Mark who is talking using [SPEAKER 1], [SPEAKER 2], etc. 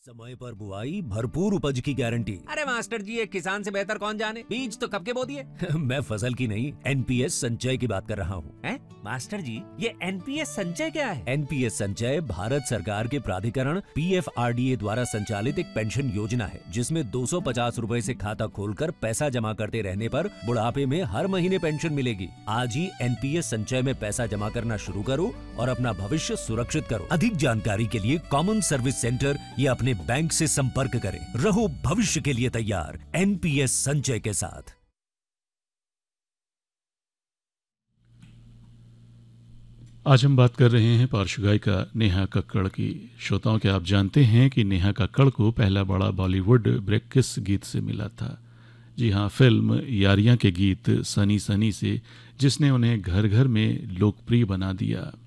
[SPEAKER 1] समय पर बुआई, भरपूर उपज की गारंटी।
[SPEAKER 2] अरे मास्टर जी, एक किसान से बेहतर कौन जाने, बीज तो कब के बो दिए।
[SPEAKER 1] मैं फसल की नहीं, एनपीएस संचय की बात कर रहा हूँ।
[SPEAKER 2] हैं? मास्टर जी, ये एनपीएस संचय क्या है?
[SPEAKER 1] एनपीएस संचय भारत सरकार के प्राधिकरण पीएफआरडीए द्वारा संचालित एक पेंशन योजना है, जिसमें 250 रूपए से खाता खोलकर पैसा जमा करते रहने पर बुढ़ापे में हर महीने पेंशन मिलेगी। आज ही एनपीएस संचय में पैसा जमा करना शुरू करो और अपना भविष्य सुरक्षित करो। अधिक जानकारी के लिए कॉमन सर्विस सेंटर या अपने बैंक से संपर्क करें। रहो भविष्य के लिए तैयार एनपीएस संचय के साथ।
[SPEAKER 3] आज हम बात कर रहे हैं पार्श्व गायिका नेहा कक्कड़ की। श्रोताओं, क्या आप जानते हैं कि नेहा कक्कड़ को पहला बड़ा बॉलीवुड ब्रेक किस गीत से मिला था? जी हाँ, फिल्म यारियां के गीत सनी सनी से, जिसने उन्हें घर घर में लोकप्रिय बना दिया।